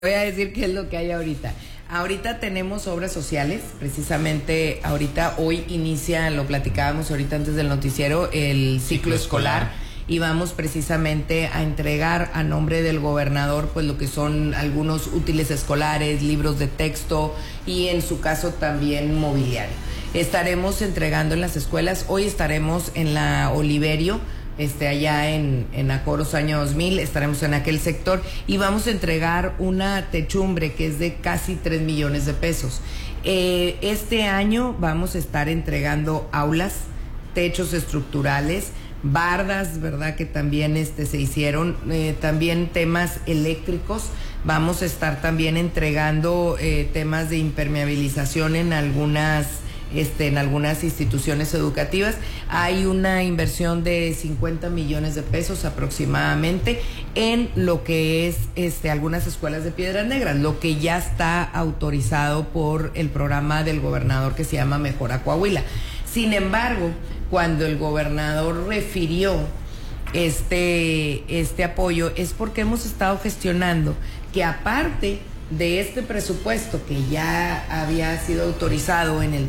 Voy a decir qué es lo que hay ahorita. Ahorita tenemos obras sociales, precisamente hoy inicia, lo platicábamos ahorita antes del noticiero, el ciclo escolar, y vamos precisamente a entregar a nombre del gobernador pues lo que son algunos útiles escolares, libros de texto y en su caso también mobiliario. Estaremos entregando en las escuelas, hoy estaremos en la Oliverio, allá en Acoros año 2000, estaremos en aquel sector y vamos a entregar una techumbre que es de casi 3 millones de pesos. Este año vamos a estar entregando aulas, techos estructurales, bardas, ¿verdad? Que también se hicieron, también temas eléctricos. Vamos a estar también entregando temas de impermeabilización en algunas instituciones educativas. Hay una inversión de 50 millones de pesos aproximadamente en lo que es algunas escuelas de Piedras Negras, lo que ya está autorizado por el programa del gobernador que se llama Mejora Coahuila. Sin embargo, cuando el gobernador refirió este apoyo es porque hemos estado gestionando que aparte de este presupuesto que ya había sido autorizado en el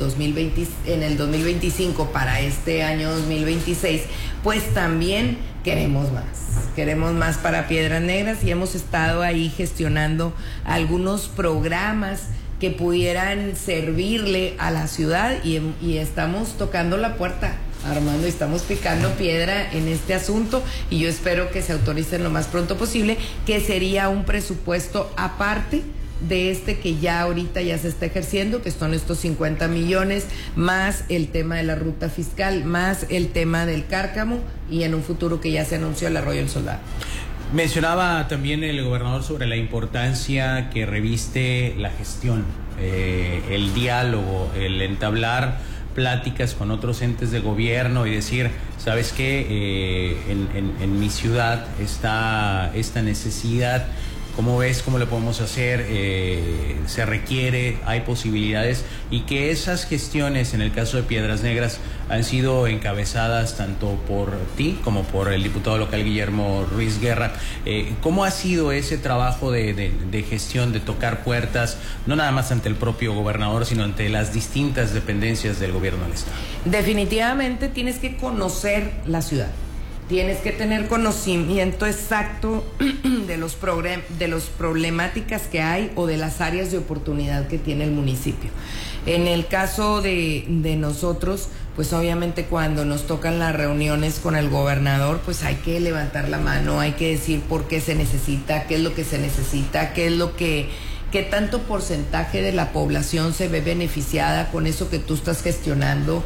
2025 para este año 2026, pues también queremos más para Piedras Negras y hemos estado ahí gestionando algunos programas que pudieran servirle a la ciudad y estamos tocando la puerta, Armando, estamos picando piedra en este asunto y yo espero que se autoricen lo más pronto posible, que sería un presupuesto aparte de que ya ahorita ya se está ejerciendo, que son estos 50 millones, más el tema de la ruta fiscal, más el tema del cárcamo y en un futuro que ya se anunció el Arroyo del Soldado. Mencionaba también el gobernador sobre la importancia que reviste la gestión, el diálogo, el entablar pláticas con otros entes de gobierno y decir, ¿sabes qué? En mi ciudad está esta necesidad. ¿Cómo ves? ¿Cómo lo podemos hacer? ¿Se requiere? ¿Hay posibilidades? Y que esas gestiones, en el caso de Piedras Negras, han sido encabezadas tanto por ti como por el diputado local Guillermo Ruiz Guerra. ¿Cómo ha sido ese trabajo de gestión, de tocar puertas, no nada más ante el propio gobernador, sino ante las distintas dependencias del gobierno del Estado? Definitivamente tienes que conocer la ciudad. Tienes que tener conocimiento exacto de los problemáticas que hay o de las áreas de oportunidad que tiene el municipio. En el caso de nosotros, pues obviamente cuando nos tocan las reuniones con el gobernador, pues hay que levantar la mano, hay que decir por qué se necesita, qué es lo que se necesita, qué tanto porcentaje de la población se ve beneficiada con eso que tú estás gestionando.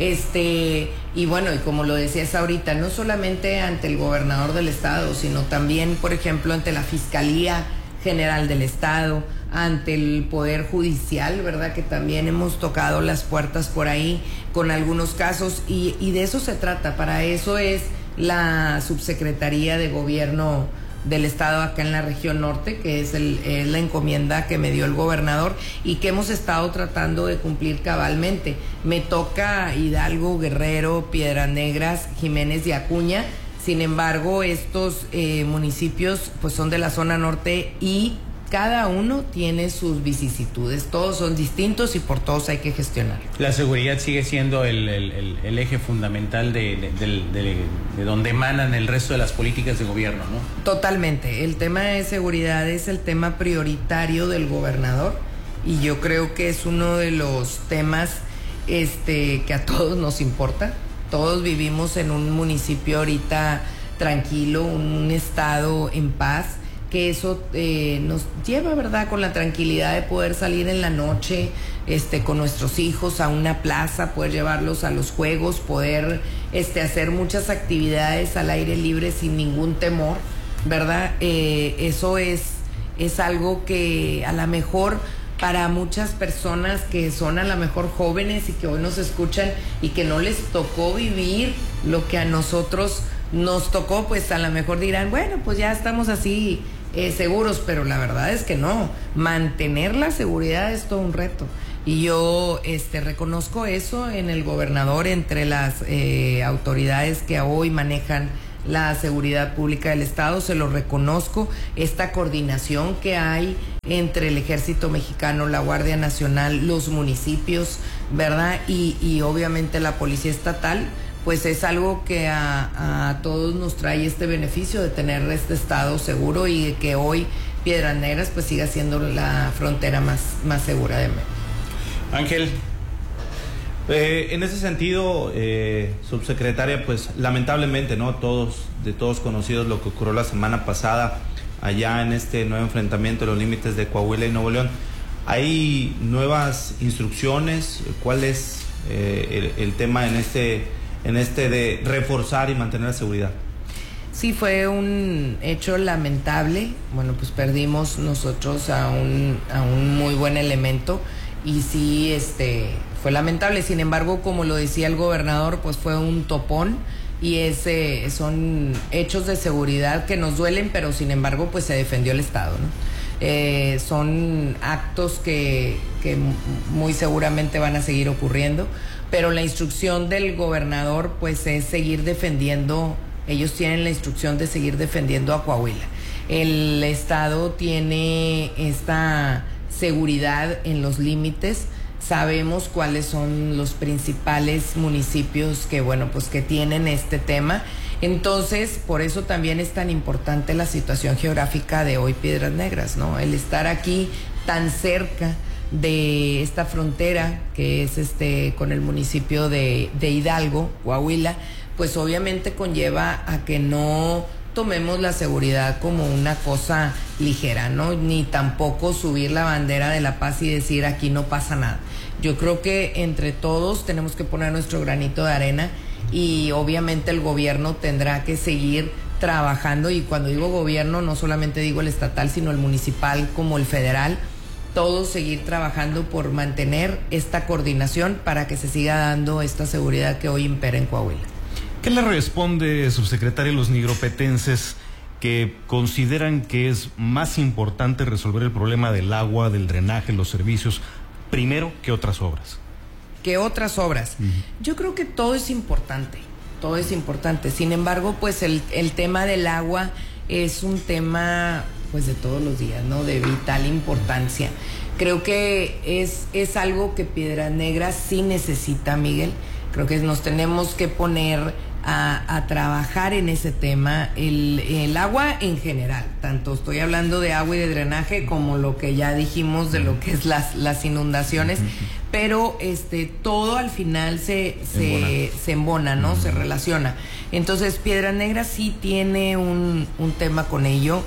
Y bueno, y como lo decías ahorita, no solamente ante el gobernador del estado, sino también, por ejemplo, ante la Fiscalía General del Estado, ante el Poder Judicial, ¿verdad? Que también hemos tocado las puertas por ahí con algunos casos y de eso se trata. Para eso es la Subsecretaría de Gobierno del Estado acá en la región norte, que es la encomienda que me dio el gobernador y que hemos estado tratando de cumplir cabalmente. Me toca Hidalgo, Guerrero, Piedras Negras, Jiménez y Acuña. Sin embargo, estos municipios pues son de la zona norte y cada uno tiene sus vicisitudes, todos son distintos y por todos hay que gestionar. La seguridad sigue siendo el eje fundamental de donde emanan el resto de las políticas de gobierno, ¿no? Totalmente, el tema de seguridad es el tema prioritario del gobernador y yo creo que es uno de los temas que a todos nos importa. Todos vivimos en un municipio ahorita tranquilo, un estado en paz, que eso nos lleva, ¿verdad?, con la tranquilidad de poder salir en la noche con nuestros hijos a una plaza, poder llevarlos a los juegos, poder hacer muchas actividades al aire libre sin ningún temor, ¿verdad? Eso es algo que a lo mejor para muchas personas que son a lo mejor jóvenes y que hoy nos escuchan y que no les tocó vivir lo que a nosotros nos tocó, pues a lo mejor dirán, bueno, pues ya estamos así seguros, pero la verdad es que no. Mantener la seguridad es todo un reto. Y yo reconozco eso en el gobernador, entre las autoridades que hoy manejan la seguridad pública del Estado, se lo reconozco, esta coordinación que hay entre el Ejército Mexicano, la Guardia Nacional, los municipios, ¿verdad? Y obviamente la Policía Estatal, pues es algo que a todos nos trae este beneficio de tener este estado seguro y de que hoy Piedras Negras pues siga siendo la frontera más segura de México. Ángel. En ese sentido, subsecretaria, pues lamentablemente, ¿no? De todos conocidos lo que ocurrió la semana pasada allá en este nuevo enfrentamiento de los límites de Coahuila y Nuevo León. ¿Hay nuevas instrucciones? ¿Cuál es el tema en este de reforzar y mantener la seguridad? Sí, fue un hecho lamentable. Bueno, pues perdimos nosotros a un muy buen elemento y sí, fue lamentable. Sin embargo, como lo decía el gobernador, pues fue un topón y son hechos de seguridad que nos duelen, pero sin embargo, pues se defendió el Estado, ¿no? Son actos que muy seguramente van a seguir ocurriendo, pero la instrucción del gobernador pues es seguir defendiendo. Ellos tienen la instrucción de seguir defendiendo a Coahuila. El Estado tiene esta seguridad en los límites. Sabemos cuáles son los principales municipios que tienen este tema. Entonces, por eso también es tan importante la situación geográfica de hoy Piedras Negras, ¿no? El estar aquí tan cerca de esta frontera que es con el municipio de Hidalgo, Coahuila, pues obviamente conlleva a que no tomemos la seguridad como una cosa ligera, ¿no? Ni tampoco subir la bandera de la paz y decir aquí no pasa nada. Yo creo que entre todos tenemos que poner nuestro granito de arena y obviamente el gobierno tendrá que seguir trabajando, y cuando digo gobierno no solamente digo el estatal, sino el municipal como el federal, todos seguir trabajando por mantener esta coordinación para que se siga dando esta seguridad que hoy impera en Coahuila. ¿Qué le responde, subsecretario, a los nigropetenses que consideran que es más importante resolver el problema del agua, del drenaje, los servicios, primero que otras obras? Que otras obras. Yo creo que todo es importante. Sin embargo, pues el tema del agua es un tema pues de todos los días, ¿no? De vital importancia. Creo que es algo que Piedras Negras sí necesita, Miguel. Creo que nos tenemos que poner a trabajar en ese tema, el agua en general, tanto estoy hablando de agua y de drenaje como lo que ya dijimos de lo que es las inundaciones, pero todo al final se embona, ¿no? Se relaciona. Entonces Piedras Negras sí tiene un tema con ello.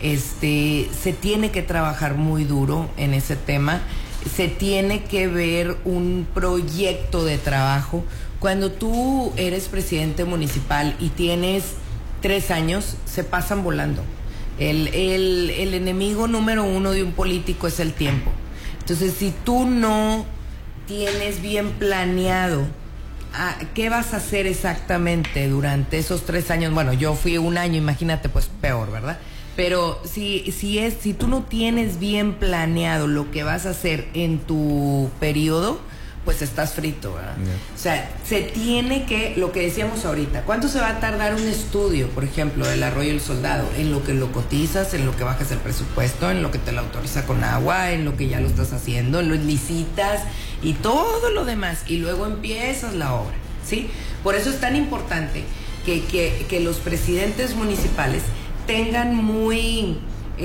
Se tiene que trabajar muy duro en ese tema, se tiene que ver un proyecto de trabajo. Cuando tú eres presidente municipal y tienes 3 años, se pasan volando. El enemigo número 1 de un político es el tiempo. Entonces, si tú no tienes bien planeado qué vas a hacer exactamente durante esos 3 años, bueno, yo fui 1 año, imagínate, pues peor, ¿verdad? Pero si tú no tienes bien planeado lo que vas a hacer en tu periodo, pues estás frito, ¿verdad? Yeah. O sea, se tiene que, lo que decíamos ahorita, ¿cuánto se va a tardar un estudio, por ejemplo, del Arroyo del Soldado? En lo que lo cotizas, en lo que bajas el presupuesto, en lo que te lo autoriza con agua, en lo que ya lo estás haciendo, en lo licitas y todo lo demás, y luego empiezas la obra, ¿sí? Por eso es tan importante que los presidentes municipales tengan muy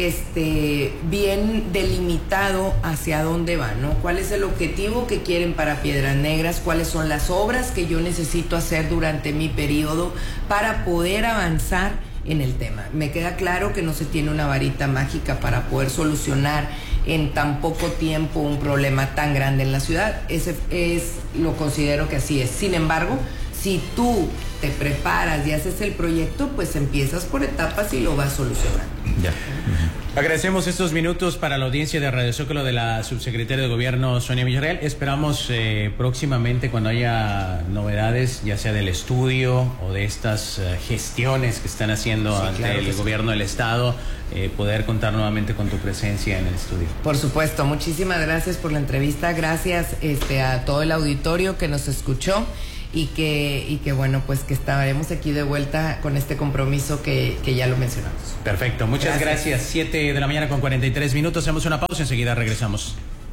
bien delimitado hacia dónde van, ¿no? ¿Cuál es el objetivo que quieren para Piedras Negras? ¿Cuáles son las obras que yo necesito hacer durante mi periodo para poder avanzar en el tema? Me queda claro que no se tiene una varita mágica para poder solucionar en tan poco tiempo un problema tan grande en la ciudad. Lo considero que así es. Sin embargo, si tú te preparas y haces el proyecto, pues empiezas por etapas y lo vas solucionando. Ya. Agradecemos estos minutos para la audiencia de Radio Zócalo de la subsecretaria de Gobierno, Sonia Villarreal. Esperamos próximamente, cuando haya novedades, ya sea del estudio o de estas gestiones que están haciendo ante el gobierno del Estado, poder contar nuevamente con tu presencia en el estudio. Por supuesto, muchísimas gracias por la entrevista, gracias a todo el auditorio que nos escuchó. y que bueno, pues que estaremos aquí de vuelta con este compromiso que ya lo mencionamos. Perfecto, muchas gracias. 7 de la mañana con 43 minutos, hacemos una pausa, enseguida regresamos.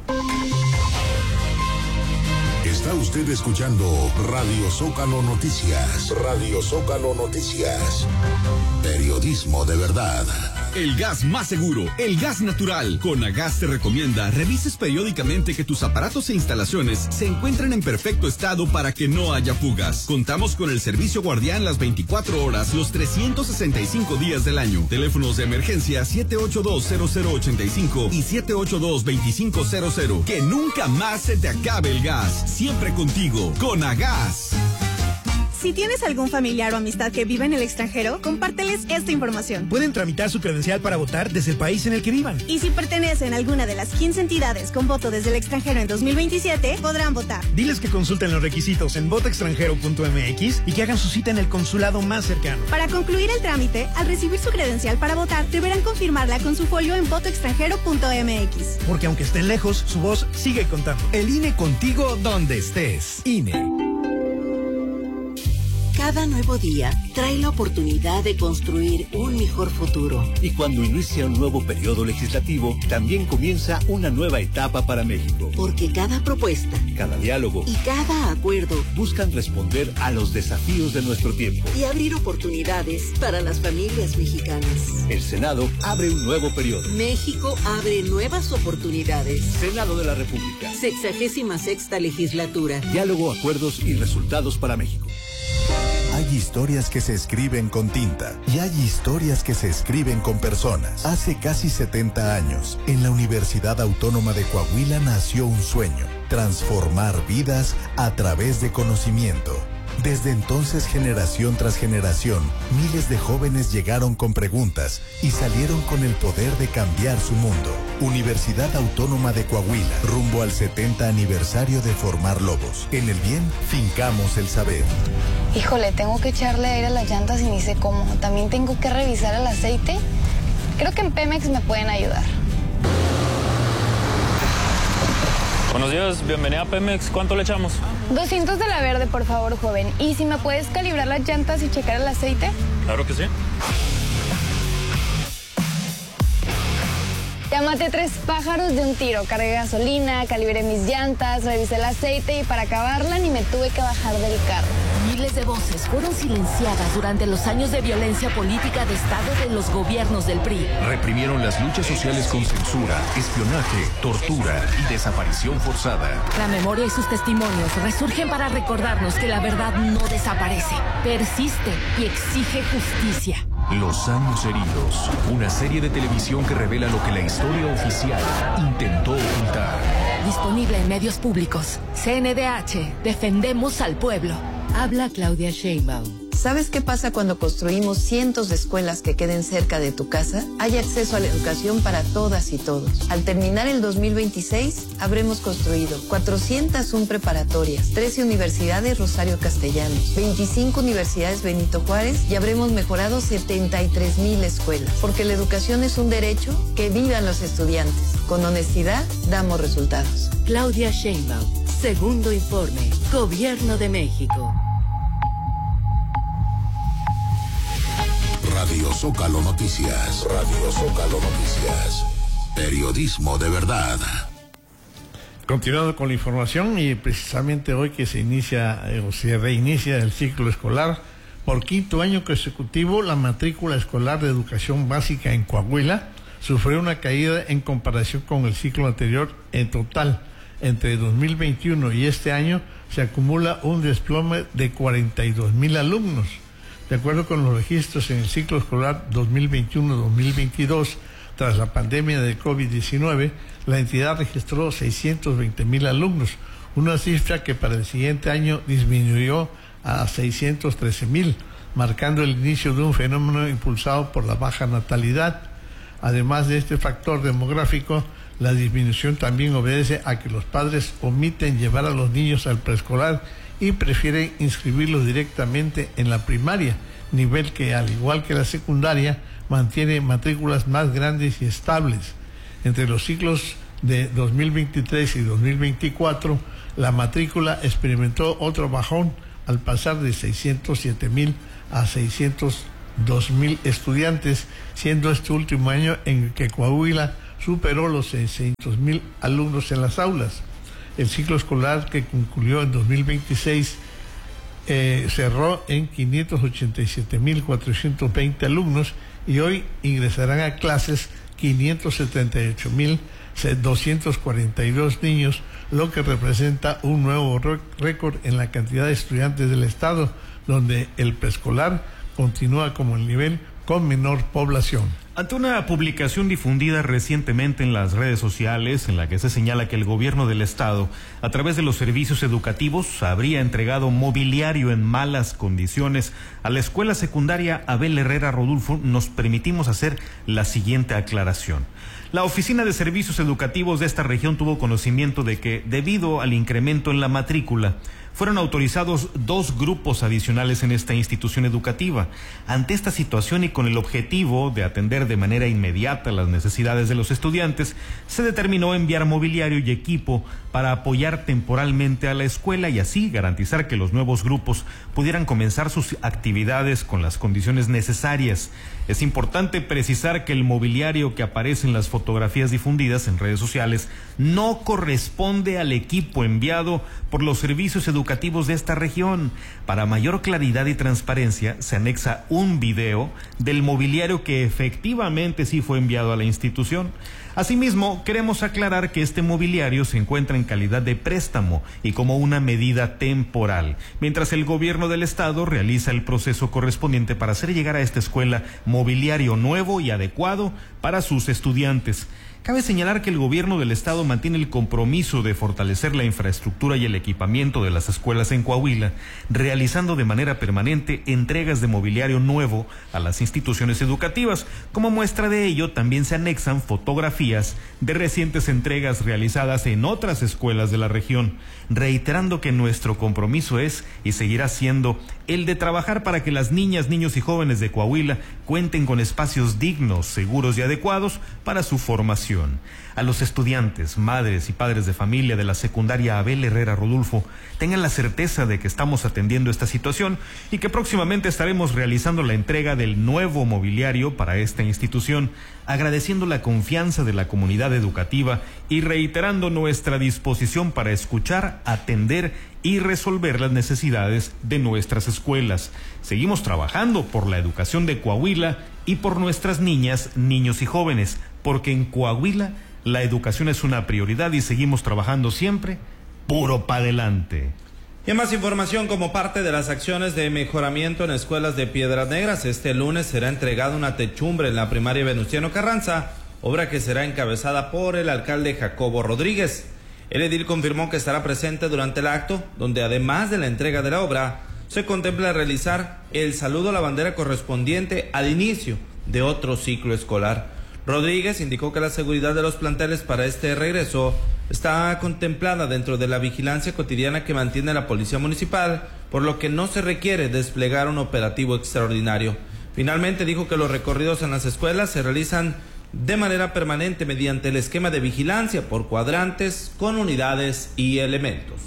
Está usted escuchando Radio Zócalo Noticias. Radio Zócalo Noticias. Periodismo de verdad. El gas más seguro, el gas natural. Conagas te recomienda revises periódicamente que tus aparatos e instalaciones se encuentren en perfecto estado para que no haya fugas. Contamos con el servicio guardián las 24 horas, los 365 días del año. Teléfonos de emergencia 782-0085 y 782-2500. Que nunca más se te acabe el gas. Siempre contigo, Conagas. Si tienes algún familiar o amistad que vive en el extranjero, compárteles esta información. Pueden tramitar su credencial para votar desde el país en el que vivan. Y si pertenecen a alguna de las 15 entidades con voto desde el extranjero en 2027, podrán votar. Diles que consulten los requisitos en votoextranjero.mx y que hagan su cita en el consulado más cercano. Para concluir el trámite, al recibir su credencial para votar, deberán confirmarla con su folio en votoextranjero.mx. Porque aunque estén lejos, su voz sigue contando. El INE contigo donde estés. INE. Cada nuevo día trae la oportunidad de construir un mejor futuro. Y cuando inicia un nuevo periodo legislativo, también comienza una nueva etapa para México. Porque cada propuesta, cada diálogo y cada acuerdo buscan responder a los desafíos de nuestro tiempo y abrir oportunidades para las familias mexicanas. El Senado abre un nuevo periodo. México abre nuevas oportunidades. Senado de la República. 66ª legislatura. Diálogo, acuerdos y resultados para México. Hay historias que se escriben con tinta y hay historias que se escriben con personas. Hace casi 70 años, en la Universidad Autónoma de Coahuila nació un sueño: transformar vidas a través de conocimiento. Desde entonces, generación tras generación, miles de jóvenes llegaron con preguntas y salieron con el poder de cambiar su mundo. Universidad Autónoma de Coahuila, rumbo al 70 aniversario de formar lobos. En el bien, fincamos el saber. Híjole, tengo que echarle aire a las llantas y ni sé cómo. También tengo que revisar el aceite. Creo que en Pemex me pueden ayudar. Buenos días, bienvenida a Pemex. ¿Cuánto le echamos? 200 de la verde, por favor, joven. ¿Y si me puedes calibrar las llantas y checar el aceite? Claro que sí. Ya maté 3 pájaros de un tiro. Cargué gasolina, calibré mis llantas, revisé el aceite y para acabarla ni me tuve que bajar del carro. Miles de voces fueron silenciadas durante los años de violencia política de Estado de los gobiernos del PRI. Reprimieron las luchas sociales con censura, espionaje, tortura y desaparición forzada. La memoria y sus testimonios resurgen para recordarnos que la verdad no desaparece, persiste y exige justicia. Los años heridos, una serie de televisión que revela lo que la historia oficial intentó ocultar. Disponible en medios públicos. CNDH, defendemos al pueblo. Habla Claudia Sheinbaum. ¿Sabes qué pasa cuando construimos cientos de escuelas que queden cerca de tu casa? Hay acceso a la educación para todas y todos. Al terminar el 2026, habremos construido 401 preparatorias, 13 universidades Rosario Castellanos, 25 universidades Benito Juárez y habremos mejorado 73,000 escuelas. Porque la educación es un derecho, que vivan los estudiantes. Con honestidad, damos resultados. Claudia Sheinbaum, segundo informe, Gobierno de México. Radio Zócalo Noticias. Radio Zócalo Noticias. Periodismo de verdad. Continuando con la información, y precisamente hoy que se inicia o se reinicia el ciclo escolar, por 5º año consecutivo, la matrícula escolar de educación básica en Coahuila sufrió una caída en comparación con el ciclo anterior. En total, entre 2021 y este año, se acumula un desplome de 42,000 alumnos. De acuerdo con los registros en el ciclo escolar 2021-2022, tras la pandemia de COVID-19, la entidad registró 620,000 alumnos, una cifra que para el siguiente año disminuyó a 613,000, marcando el inicio de un fenómeno impulsado por la baja natalidad. Además de este factor demográfico, la disminución también obedece a que los padres omiten llevar a los niños al preescolar y prefieren inscribirlos directamente en la primaria, nivel que, al igual que la secundaria, mantiene matrículas más grandes y estables. Entre los ciclos de 2023 y 2024, la matrícula experimentó otro bajón, al pasar de 607,000 a 602,000 estudiantes, siendo este último año en que Coahuila superó los 600,000 alumnos en las aulas. El ciclo escolar que concluyó en 2026 cerró en 587,420 alumnos y hoy ingresarán a clases 578,242 niños, lo que representa un nuevo récord en la cantidad de estudiantes del estado, donde el preescolar continúa como el nivel con menor población. Ante una publicación difundida recientemente en las redes sociales en la que se señala que el gobierno del estado, a través de los servicios educativos, habría entregado mobiliario en malas condiciones a la escuela secundaria Abel Herrera Rodulfo, nos permitimos hacer la siguiente aclaración. La Oficina de Servicios Educativos de esta región tuvo conocimiento de que, debido al incremento en la matrícula, fueron autorizados 2 grupos adicionales en esta institución educativa. Ante esta situación y con el objetivo de atender de manera inmediata las necesidades de los estudiantes, se determinó enviar mobiliario y equipo para apoyar temporalmente a la escuela y así garantizar que los nuevos grupos pudieran comenzar sus actividades con las condiciones necesarias. Es importante precisar que el mobiliario que aparece en las fotografías difundidas en redes sociales no corresponde al equipo enviado por los servicios educativos de esta región. Para mayor claridad y transparencia, se anexa un video del mobiliario que efectivamente sí fue enviado a la institución. Asimismo, queremos aclarar que este mobiliario se encuentra en calidad de préstamo y como una medida temporal, mientras el gobierno del estado realiza el proceso correspondiente para hacer llegar a esta escuela mobiliario nuevo y adecuado para sus estudiantes. Cabe señalar que el gobierno del estado mantiene el compromiso de fortalecer la infraestructura y el equipamiento de las escuelas en Coahuila, realizando de manera permanente entregas de mobiliario nuevo a las instituciones educativas. Como muestra de ello, también se anexan fotografías de recientes entregas realizadas en otras escuelas de la región, reiterando que nuestro compromiso es y seguirá siendo el de trabajar para que las niñas, niños y jóvenes de Coahuila cuenten con espacios dignos, seguros y adecuados para su formación. A los estudiantes, madres y padres de familia de la secundaria Abel Herrera Rodulfo, tengan la certeza de que estamos atendiendo esta situación y que próximamente estaremos realizando la entrega del nuevo mobiliario para esta institución, agradeciendo la confianza de la comunidad educativa y reiterando nuestra disposición para escuchar, atender y resolver las necesidades de nuestras escuelas. Seguimos trabajando por la educación de Coahuila y por nuestras niñas, niños y jóvenes, porque en Coahuila la educación es una prioridad y seguimos trabajando siempre puro para adelante. Y más información como parte de las acciones de mejoramiento en escuelas de Piedras Negras, este lunes será entregada una techumbre en la primaria Venustiano Carranza, obra que será encabezada por el alcalde Jacobo Rodríguez. El edil confirmó que estará presente durante el acto, donde además de la entrega de la obra, se contempla realizar el saludo a la bandera correspondiente al inicio de otro ciclo escolar. Rodríguez indicó que la seguridad de los planteles para este regreso está contemplada dentro de la vigilancia cotidiana que mantiene la Policía Municipal, por lo que no se requiere desplegar un operativo extraordinario. Finalmente dijo que los recorridos en las escuelas se realizan de manera permanente mediante el esquema de vigilancia por cuadrantes con unidades y elementos.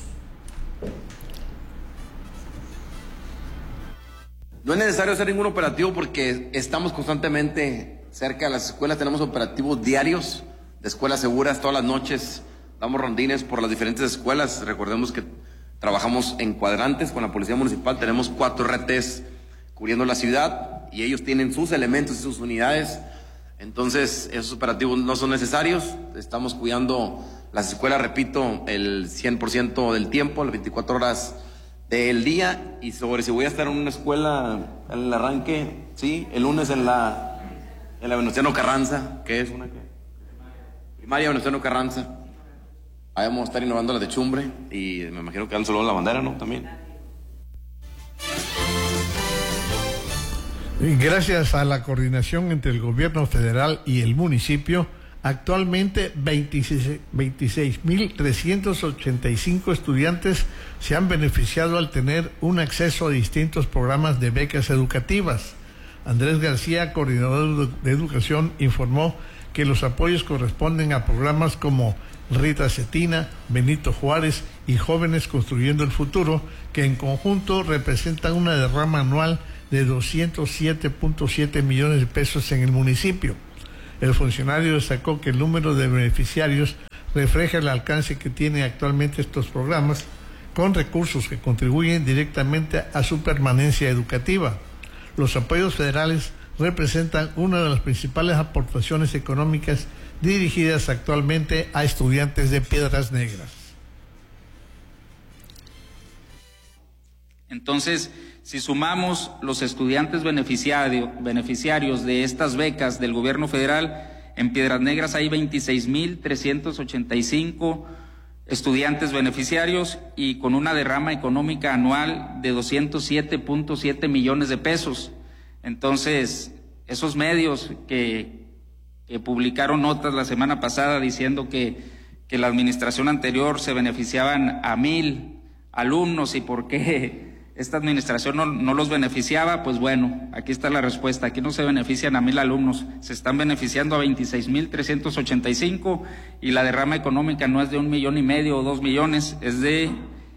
No es necesario hacer ningún operativo porque estamos constantemente cerca de las escuelas, tenemos operativos diarios de escuelas seguras todas las noches, damos rondines por las diferentes escuelas. Recordemos que trabajamos en cuadrantes con la Policía Municipal, tenemos 4 RTs cubriendo la ciudad y ellos tienen sus elementos y sus unidades. Entonces, esos operativos no son necesarios. Estamos cuidando las escuelas, repito, el 100% del tiempo, las 24 horas del día. Y sobre si voy a estar en una escuela en el arranque, sí, el lunes en la Venustiano Carranza, que es una primaria Venustiano Carranza. Ahí vamos a estar innovando la techumbre y me imagino que dan solo la bandera, ¿no? También. Gracias a la coordinación entre el gobierno federal y el municipio, actualmente 26,385 estudiantes se han beneficiado al tener un acceso a distintos programas de becas educativas. Andrés García, coordinador de educación, informó que los apoyos corresponden a programas como Rita Cetina, Benito Juárez y Jóvenes Construyendo el Futuro, que en conjunto representan una derrama anual de 207.7 millones de pesos en el municipio. El funcionario destacó que el número de beneficiarios refleja el alcance que tienen actualmente estos programas, con recursos que contribuyen directamente a su permanencia educativa. Los apoyos federales representan una de las principales aportaciones económicas dirigidas actualmente a estudiantes de Piedras Negras. Entonces, si sumamos los estudiantes beneficiarios de estas becas del gobierno federal, en Piedras Negras hay 26,385 estudiantes beneficiarios y con una derrama económica anual de 207.7 millones de pesos. Entonces, esos medios que publicaron notas la semana pasada diciendo que la administración anterior se beneficiaban a 1,000 alumnos y por qué esta administración no los beneficiaba, pues bueno, aquí está la respuesta. Aquí no se benefician a 1,000 alumnos, se están beneficiando a 26,385 y la derrama económica no es de 1,5 millones o 2 millones, es de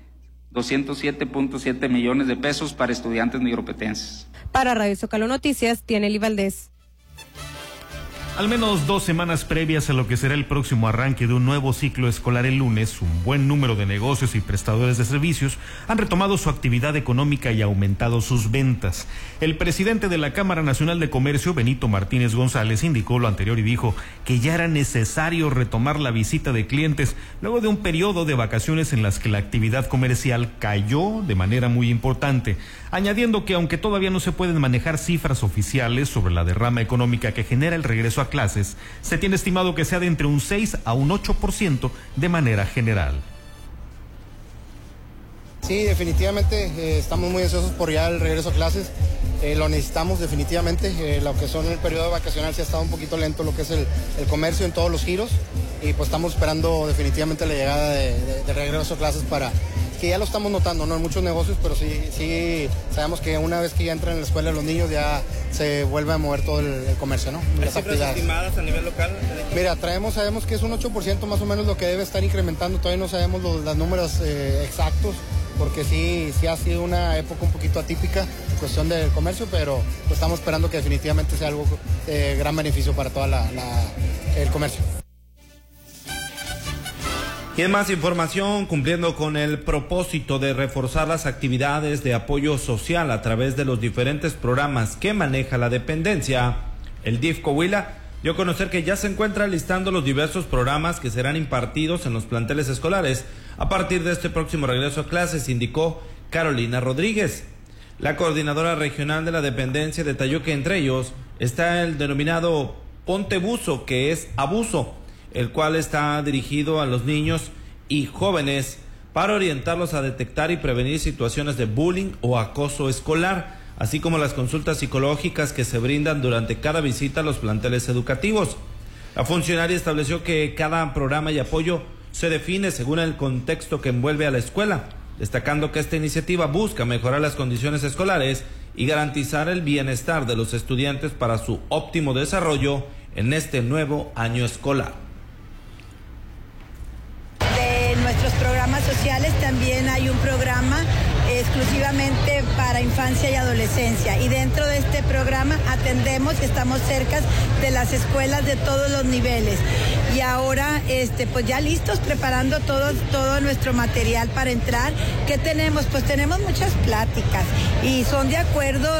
207.7 millones de pesos para estudiantes nigropetenses. Para Radio Zócalo Noticias, Tieneli Valdés. Al menos 2 semanas previas a lo que será el próximo arranque de un nuevo ciclo escolar el lunes, un buen número de negocios y prestadores de servicios han retomado su actividad económica y aumentado sus ventas. El presidente de la Cámara Nacional de Comercio, Benito Martínez González, indicó lo anterior y dijo que ya era necesario retomar la visita de clientes luego de un periodo de vacaciones en las que la actividad comercial cayó de manera muy importante, añadiendo que aunque todavía no se pueden manejar cifras oficiales sobre la derrama económica que genera el regreso a clases, se tiene estimado que sea de entre un 6 a un 8% de manera general. Sí, definitivamente estamos muy ansiosos por ya el regreso a clases, lo necesitamos definitivamente, lo que son el periodo vacacional sí ha estado un poquito lento lo que es el comercio en todos los giros y pues estamos esperando definitivamente la llegada de regreso a clases para que ya lo estamos notando, ¿no? En muchos negocios, pero sí sabemos que una vez que ya entran en la escuela los niños ya se vuelve a mover todo el comercio, ¿no? ¿Hay cifras estimadas a nivel local? Mira, sabemos que es un 8% más o menos lo que debe estar incrementando, todavía no sabemos los números exactos, porque sí ha sido una época un poquito atípica en cuestión del comercio, pero pues estamos esperando que definitivamente sea algo de gran beneficio para todo el comercio. Y en más información, cumpliendo con el propósito de reforzar las actividades de apoyo social a través de los diferentes programas que maneja la dependencia, el DIF Coahuila dio a conocer que ya se encuentra listando los diversos programas que serán impartidos en los planteles escolares a partir de este próximo regreso a clases, indicó Carolina Rodríguez. La coordinadora regional de la dependencia detalló que entre ellos está el denominado Ponte Buzo, que es abuso, el cual está dirigido a los niños y jóvenes para orientarlos a detectar y prevenir situaciones de bullying o acoso escolar, así como las consultas psicológicas que se brindan durante cada visita a los planteles educativos. La funcionaria estableció que cada programa y apoyo se define según el contexto que envuelve a la escuela, destacando que esta iniciativa busca mejorar las condiciones escolares y garantizar el bienestar de los estudiantes para su óptimo desarrollo en este nuevo año escolar. De nuestros programas sociales también hay un programa exclusivamente para infancia y adolescencia, y dentro de este programa atendemos y estamos cerca de las escuelas de todos los niveles, y ahora pues ya listos preparando todo nuestro material para entrar. ¿Qué tenemos? Pues tenemos muchas pláticas y son de acuerdo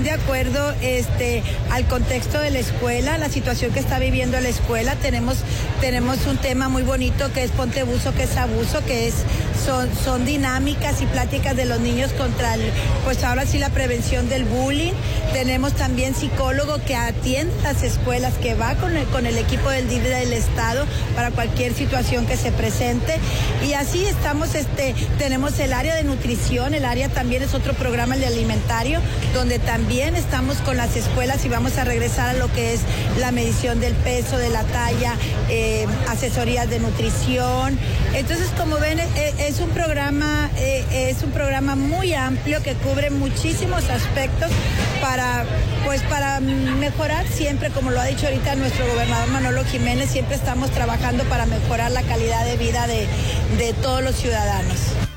al contexto de la escuela, la situación que está viviendo la escuela. Tenemos un tema muy bonito que es Ponte Buzo, que es abuso, que son dinámicas y pláticas de los niños contra pues ahora sí la prevención del bullying. Tenemos también psicólogo que atiende las escuelas, que va con el equipo del DIF del Estado para cualquier situación que se presente, y así estamos. Tenemos el área de nutrición, el área también es otro programa, el de alimentario, donde también estamos con las escuelas y vamos a regresar a lo que es la medición del peso, de la talla, asesorías de nutrición. Entonces, como ven, es un programa muy amplio que cubre muchísimos aspectos para mejorar siempre, como lo ha dicho ahorita nuestro gobernador Manolo Jiménez, siempre está estamos trabajando para mejorar la calidad de vida de todos los ciudadanos.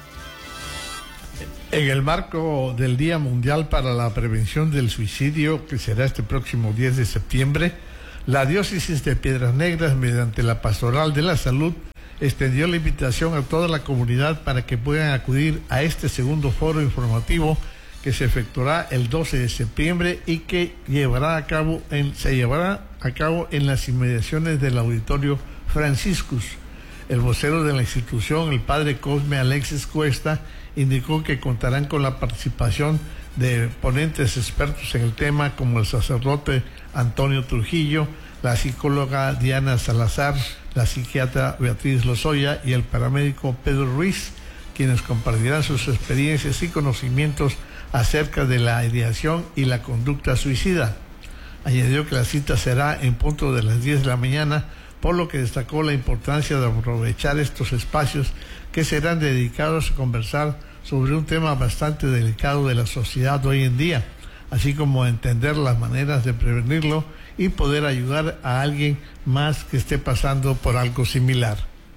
En el marco del Día Mundial para la Prevención del Suicidio, que será este próximo 10 de septiembre, la Diócesis de Piedras Negras, mediante la Pastoral de la Salud, extendió la invitación a toda la comunidad para que puedan acudir a este segundo foro informativo que se efectuará el 12 de septiembre y que se llevará a cabo en las inmediaciones del Auditorio Franciscus. El vocero de la institución, el padre Cosme Alexis Cuesta, indicó que contarán con la participación de ponentes expertos en el tema como el sacerdote Antonio Trujillo, la psicóloga Diana Salazar, la psiquiatra Beatriz Lozoya y el paramédico Pedro Ruiz, quienes compartirán sus experiencias y conocimientos acerca de la ideación y la conducta suicida. Añadió que la cita será en punto de las 10 de la mañana, por lo que destacó la importancia de aprovechar estos espacios que serán dedicados a conversar sobre un tema bastante delicado de la sociedad hoy en día, así como entender las maneras de prevenirlo y poder ayudar a alguien más que esté pasando por algo similar.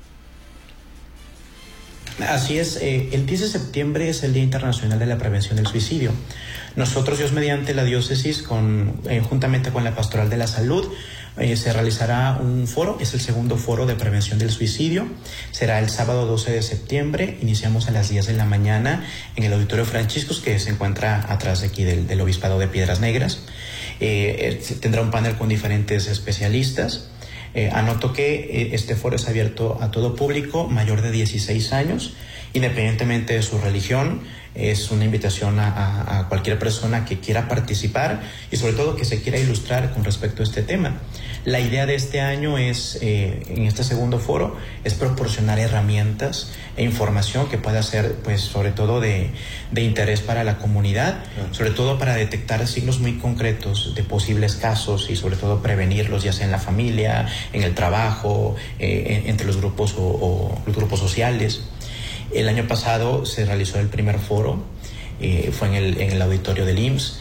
Así es, el 10 de septiembre es el Día Internacional de la Prevención del Suicidio. Nosotros, Dios mediante la diócesis, juntamente con la Pastoral de la Salud, se realizará un foro, es el segundo foro de prevención del suicidio. Será el sábado 12 de septiembre, iniciamos a las 10 de la mañana en el Auditorio Franciscus, que se encuentra atrás de aquí del Obispado de Piedras Negras. Tendrá un panel con diferentes especialistas. Anoto que este foro es abierto a todo público mayor de 16 años, independientemente de su religión. Es una invitación a cualquier persona que quiera participar y sobre todo que se quiera ilustrar con respecto a este tema. La idea de este año es, en este segundo foro, es proporcionar herramientas e información que pueda ser, pues, sobre todo de interés para la comunidad, sobre todo para detectar signos muy concretos de posibles casos y sobre todo prevenirlos, ya sea en la familia, en el trabajo, entre los grupos o los grupos sociales. El año pasado se realizó el primer foro, fue en el auditorio del IMSS.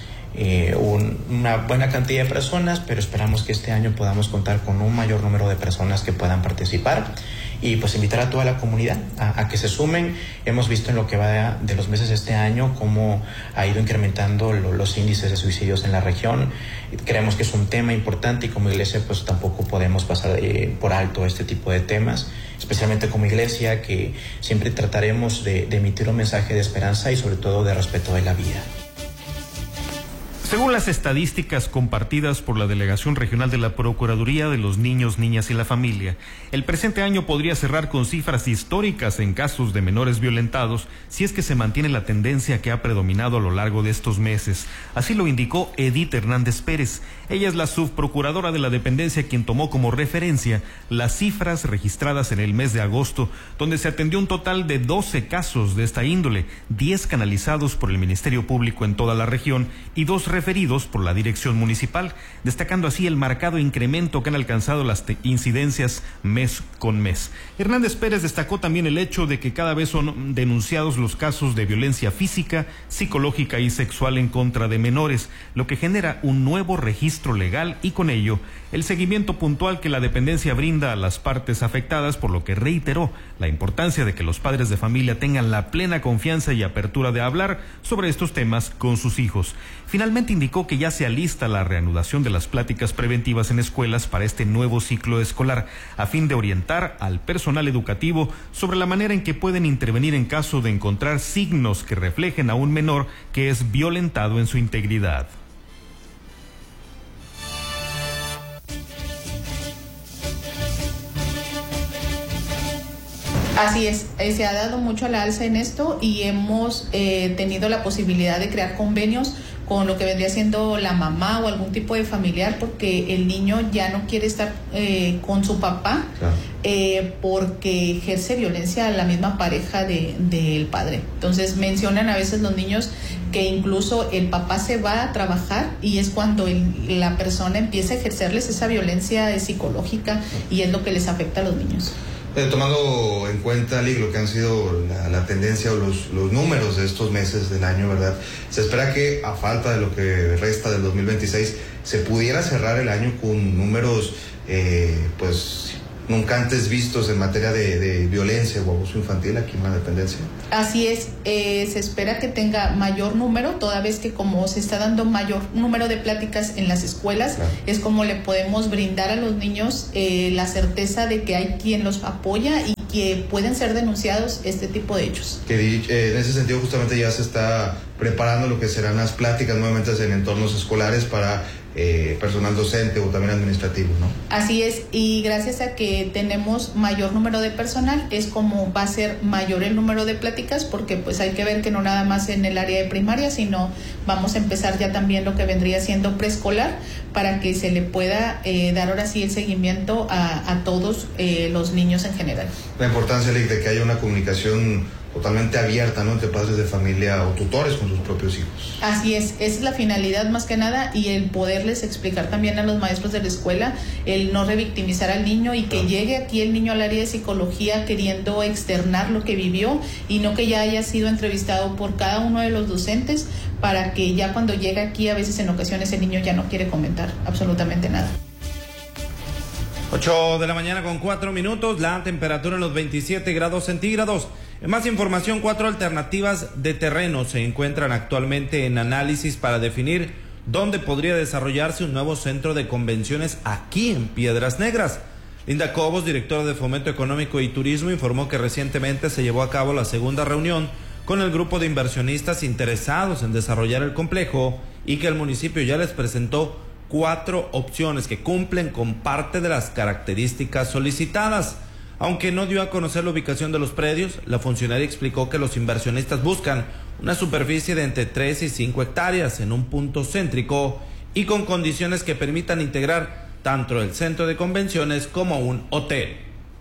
Una buena cantidad de personas, pero esperamos que este año podamos contar con un mayor número de personas que puedan participar y pues invitar a toda la comunidad a que se sumen. Hemos visto en lo que va de los meses de este año cómo ha ido incrementando los índices de suicidios en la región. Creemos que es un tema importante y como iglesia pues tampoco podemos pasar por alto este tipo de temas, especialmente como iglesia, que siempre trataremos de emitir un mensaje de esperanza y sobre todo de respeto de la vida. Según las estadísticas compartidas por la Delegación Regional de la Procuraduría de los Niños, Niñas y la Familia, el presente año podría cerrar con cifras históricas en casos de menores violentados si es que se mantiene la tendencia que ha predominado a lo largo de estos meses. Así lo indicó Edith Hernández Pérez. Ella es la subprocuradora de la dependencia quien tomó como referencia las cifras registradas en el mes de agosto, donde se atendió un total de 12 casos de esta índole, 10 canalizados por el Ministerio Público en toda la región y 2 referidos por la dirección municipal, destacando así el marcado incremento que han alcanzado las incidencias mes con mes. Hernández Pérez destacó también el hecho de que cada vez son denunciados los casos de violencia física, psicológica y sexual en contra de menores, lo que genera un nuevo registro legal y con ello el seguimiento puntual que la dependencia brinda a las partes afectadas, por lo que reiteró la importancia de que los padres de familia tengan la plena confianza y apertura de hablar sobre estos temas con sus hijos. Finalmente indicó que ya se alista la reanudación de las pláticas preventivas en escuelas para este nuevo ciclo escolar, a fin de orientar al personal educativo sobre la manera en que pueden intervenir en caso de encontrar signos que reflejen a un menor que es violentado en su integridad. Así es, se ha dado mucho al alza en esto y hemos tenido la posibilidad de crear convenios con lo que vendría siendo la mamá o algún tipo de familiar, porque el niño ya no quiere estar con su papá, claro, porque ejerce violencia a la misma pareja del padre. Entonces mencionan a veces los niños que incluso el papá se va a trabajar y es cuando la persona empieza a ejercerles esa violencia psicológica y es lo que les afecta a los niños. Tomando en cuenta, Lick, lo que han sido la tendencia o los números de estos meses del año, ¿verdad? Se espera que a falta de lo que resta del 2026 se pudiera cerrar el año con números pues nunca antes vistos en materia de violencia o abuso infantil aquí en la dependencia. Así es, se espera que tenga mayor número, toda vez que como se está dando mayor número de pláticas en las escuelas, claro, es como le podemos brindar a los niños la certeza de que hay quien los apoya y que pueden ser denunciados este tipo de hechos. Que en ese sentido justamente ya se está preparando lo que serán las pláticas nuevamente en entornos escolares para personal docente o también administrativo, ¿no? Así es, y gracias a que tenemos mayor número de personal, es como va a ser mayor el número de pláticas, porque pues hay que ver que no nada más en el área de primaria, sino vamos a empezar ya también lo que vendría siendo preescolar, para que se le pueda dar ahora sí el seguimiento a todos los niños en general. La importancia, Lick, de que haya una comunicación totalmente abierta, ¿no?, entre padres de familia o tutores con sus propios hijos. Así es, esa es la finalidad más que nada, y el poderles explicar también a los maestros de la escuela, el no revictimizar al niño, y que llegue aquí el niño al área de psicología queriendo externar lo que vivió, y no que ya haya sido entrevistado por cada uno de los docentes, para que ya cuando llega aquí, a veces en ocasiones el niño ya no quiere comentar absolutamente nada. 8 de la mañana con 4 minutos, la temperatura en los 27 grados centígrados. En más información, 4 alternativas de terreno se encuentran actualmente en análisis para definir dónde podría desarrollarse un nuevo centro de convenciones aquí en Piedras Negras. Linda Cobos, directora de Fomento Económico y Turismo, informó que recientemente se llevó a cabo la segunda reunión con el grupo de inversionistas interesados en desarrollar el complejo y que el municipio ya les presentó 4 opciones que cumplen con parte de las características solicitadas. Aunque no dio a conocer la ubicación de los predios, la funcionaria explicó que los inversionistas buscan una superficie de entre 3 y 5 hectáreas en un punto céntrico y con condiciones que permitan integrar tanto el centro de convenciones como un hotel.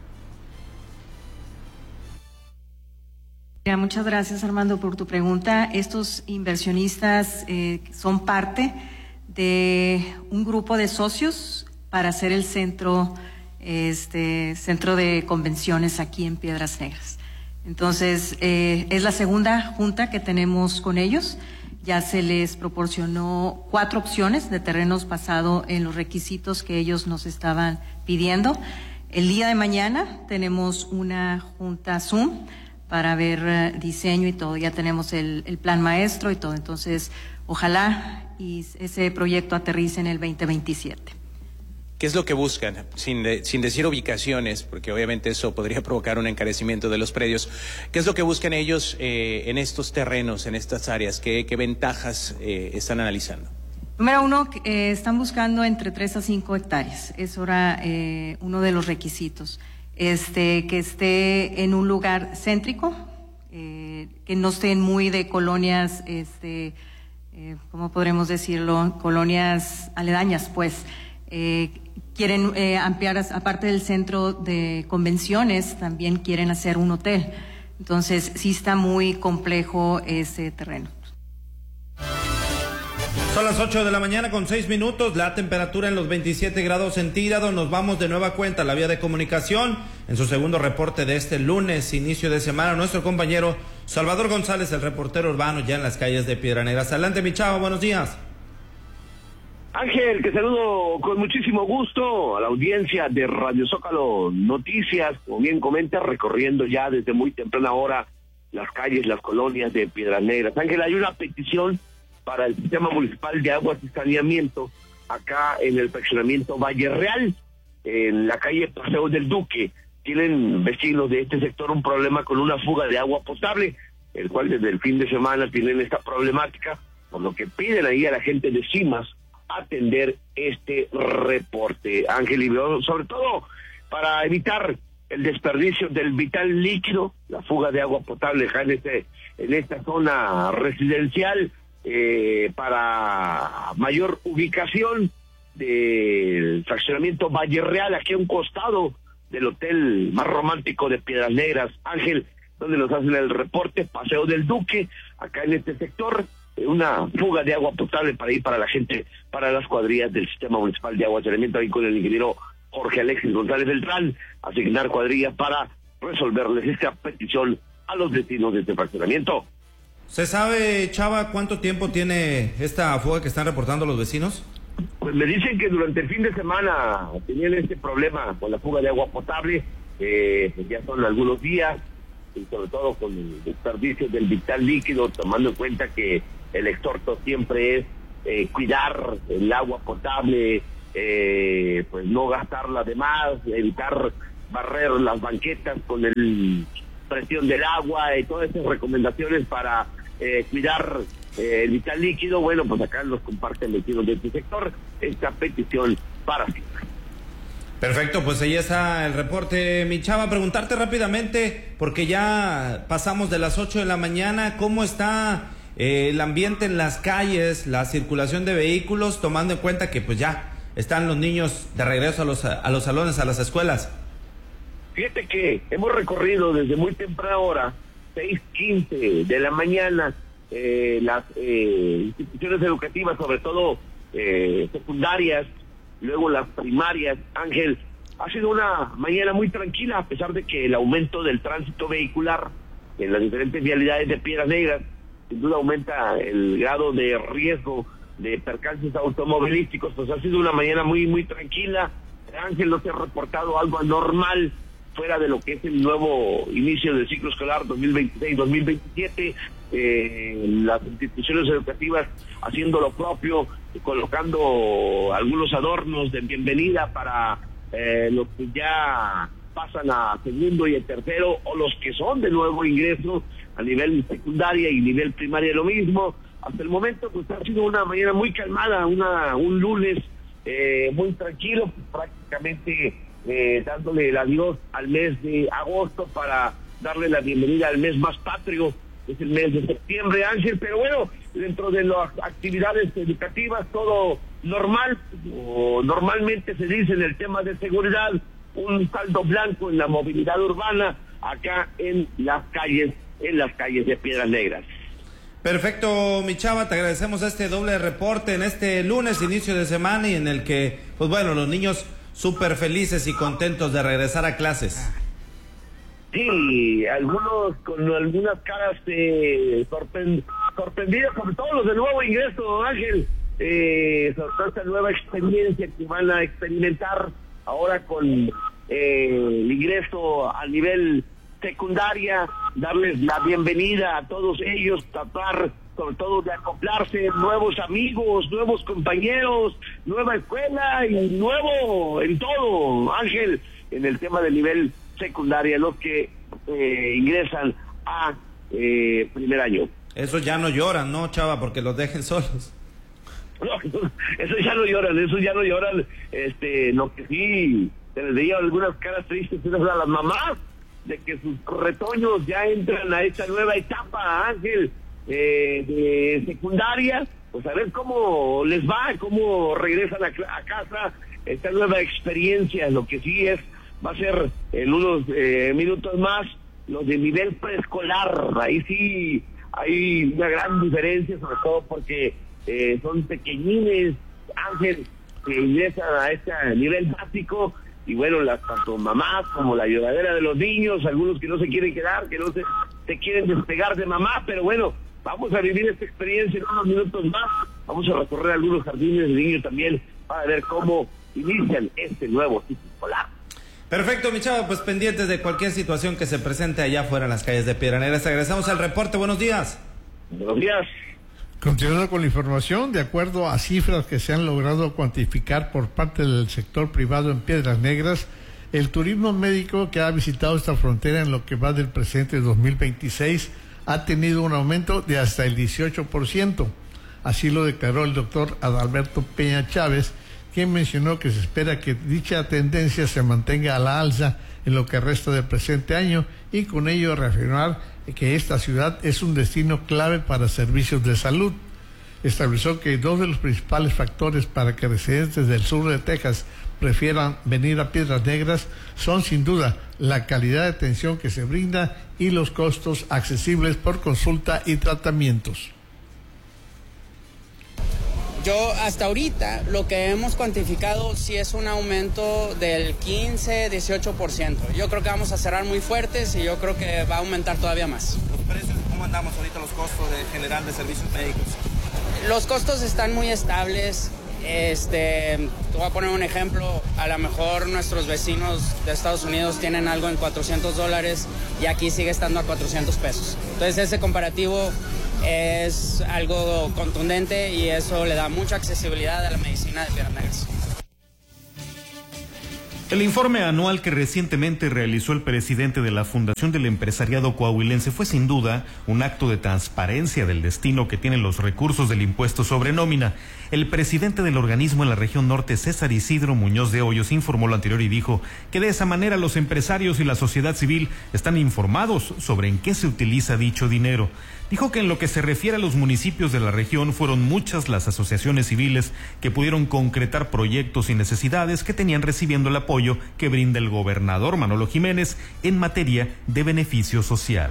Muchas gracias, Armando, por tu pregunta. Estos inversionistas son parte de un grupo de socios para hacer el centro de convenciones aquí en Piedras Negras. Entonces, es la segunda junta que tenemos con ellos. Ya se les proporcionó 4 opciones de terrenos basado en los requisitos que ellos nos estaban pidiendo. El día de mañana tenemos una junta Zoom para ver diseño y todo. Ya tenemos el plan maestro y todo. Entonces, ojalá y ese proyecto aterrice en el 2027. ¿Qué es lo que buscan? Sin decir ubicaciones, porque obviamente eso podría provocar un encarecimiento de los predios. ¿Qué es lo que buscan ellos en estos terrenos, en estas áreas? ¿Qué ventajas están analizando? Número 1, están buscando entre 3 a 5 hectáreas. Es ahora uno de los requisitos. Que esté en un lugar céntrico, que no estén muy de colonias, ¿cómo podremos decirlo? Colonias aledañas, pues. Quieren ampliar, aparte del centro de convenciones, también quieren hacer un hotel. Entonces, sí está muy complejo ese terreno. Son las 8 de la mañana con 6 minutos, la temperatura en los 27 grados centígrados. Nos vamos de nueva cuenta a la vía de comunicación. En su segundo reporte de este lunes, inicio de semana, nuestro compañero Salvador González, el reportero urbano, ya en las calles de Piedras Negras. Adelante, mi chavo, buenos días. Ángel, que saludo con muchísimo gusto a la audiencia de Radio Zócalo Noticias, como bien comenta, recorriendo ya desde muy temprana hora las calles, las colonias de Piedras Negras. Ángel, hay una petición para el Sistema Municipal de Aguas y Saneamiento, acá en el fraccionamiento Valle Real, en la calle Paseo del Duque. Tienen vecinos de este sector un problema con una fuga de agua potable, el cual desde el fin de semana tienen esta problemática, por lo que piden ahí a la gente de CIMAS atender este reporte, Ángel, y sobre todo para evitar el desperdicio del vital líquido, la fuga de agua potable en esta zona residencial, para mayor ubicación del fraccionamiento Valle Real, aquí a un costado del hotel más romántico de Piedras Negras, Ángel, donde nos hacen el reporte, Paseo del Duque, acá en este sector, una fuga de agua potable para ir para la gente, para las cuadrillas del Sistema Municipal de Agua y Saneamiento, ahí con el ingeniero Jorge Alexis González Beltrán, asignar cuadrillas para resolverles esta petición a los vecinos de este fraccionamiento. ¿Se sabe, Chava, cuánto tiempo tiene esta fuga que están reportando los vecinos? Pues me dicen que durante el fin de semana tenían este problema con la fuga de agua potable, pues ya son algunos días, y sobre todo con el desperdicio del vital líquido, tomando en cuenta que el exhorto siempre es cuidar el agua potable, pues no gastarla de más, evitar barrer las banquetas con el presión del agua y todas esas recomendaciones para cuidar el vital líquido. Bueno, pues acá los comparten vecinos de este sector esta petición para siempre. Perfecto, pues ahí está el reporte, mi Chava. Preguntarte rápidamente, porque ya pasamos de las 8 de la mañana, ¿cómo está el ambiente en las calles, la circulación de vehículos, tomando en cuenta que pues ya están los niños de regreso a los salones, a las escuelas? Fíjate que hemos recorrido desde muy temprana hora, 6:15 de la mañana, las instituciones educativas, sobre todo secundarias, luego las primarias. Ángel, ha sido una mañana muy tranquila, a pesar de que el aumento del tránsito vehicular en las diferentes vialidades de Piedras Negras sin duda aumenta el grado de riesgo de percances automovilísticos. Pues ha sido una mañana muy, muy tranquila. Ángel, no se ha reportado algo anormal fuera de lo que es el nuevo inicio del ciclo escolar 2026-2027, las instituciones educativas haciendo lo propio, colocando algunos adornos de bienvenida para los que ya pasan a segundo y a tercero, o los que son de nuevo ingreso a nivel secundaria y nivel primaria lo mismo. Hasta el momento pues ha sido una mañana muy calmada, un lunes muy tranquilo, prácticamente dándole el adiós al mes de agosto para darle la bienvenida al mes más patrio, es el mes de septiembre, Ángel. Pero bueno, dentro de las actividades educativas todo normal, o normalmente se dice en el tema de seguridad, un saldo blanco en la movilidad urbana acá en las calles de Piedras Negras. Perfecto, mi Chava, te agradecemos este doble reporte en este lunes, inicio de semana, y en el que, pues bueno, los niños súper felices y contentos de regresar a clases. Sí, algunos con algunas caras sorprendidos, sobre todo los de nuevo ingreso, Ángel, sobre todo esta nueva experiencia que van a experimentar ahora con el ingreso a nivel secundaria, darles la bienvenida a todos ellos, tratar sobre todo de acoplarse, nuevos amigos, nuevos compañeros, nueva escuela y nuevo en todo, Ángel, en el tema del nivel secundaria, los que ingresan a primer año. Eso ya no lloran, ¿no, Chava? Porque los dejen solos. No, eso ya no lloran. Lo que sí se les veía algunas caras tristes a las mamás de que sus retoños ya entran a esta nueva etapa, Ángel, de secundaria, pues a ver cómo les va, cómo regresan a casa, esta nueva experiencia. Lo que sí va a ser en unos minutos más los de nivel preescolar. Ahí sí hay una gran diferencia, sobre todo porque son pequeñines, Ángel, que ingresan a este nivel básico. Y bueno, tanto mamás como la lloradera de los niños, algunos que no se quieren quedar, que no se quieren despegar de mamá, pero bueno, vamos a vivir esta experiencia en unos minutos más. Vamos a recorrer algunos jardines de niños también para ver cómo inician este nuevo ciclo escolar. Perfecto, mi Chava, pues pendientes de cualquier situación que se presente allá afuera en las calles de Piedras Negras. Agradecemos al reporte. Buenos días. Buenos días. Continuando con la información, de acuerdo a cifras que se han logrado cuantificar por parte del sector privado en Piedras Negras, el turismo médico que ha visitado esta frontera en lo que va del presente 2026 ha tenido un aumento de hasta el 18%. Así lo declaró el doctor Adalberto Peña Chávez, quien mencionó que se espera que dicha tendencia se mantenga a la alza en lo que resta del presente año, y con ello reafirmar que esta ciudad es un destino clave para servicios de salud. Estableció que dos de los principales factores para que residentes del sur de Texas prefieran venir a Piedras Negras son sin duda la calidad de atención que se brinda y los costos accesibles por consulta y tratamientos. Yo hasta ahorita lo que hemos cuantificado sí es un aumento del 15-18%. Yo creo que vamos a cerrar muy fuertes y yo creo que va a aumentar todavía más. ¿Los precios, cómo andamos ahorita, los costos general de servicios médicos? Los costos están muy estables. Te voy a poner un ejemplo. A lo mejor nuestros vecinos de Estados Unidos tienen algo en $400 y aquí sigue estando a 400 pesos. Entonces ese comparativo es algo contundente y eso le da mucha accesibilidad a la medicina de piernas negras. El informe anual que recientemente realizó el presidente de la Fundación del Empresariado Coahuilense fue sin duda un acto de transparencia del destino que tienen los recursos del impuesto sobre nómina. El presidente del organismo en la región norte, César Isidro Muñoz de Hoyos, informó lo anterior y dijo que de esa manera los empresarios y la sociedad civil están informados sobre en qué se utiliza dicho dinero. Dijo que en lo que se refiere a los municipios de la región fueron muchas las asociaciones civiles que pudieron concretar proyectos y necesidades que tenían recibiendo el apoyo que brinda el gobernador Manolo Jiménez en materia de beneficio social.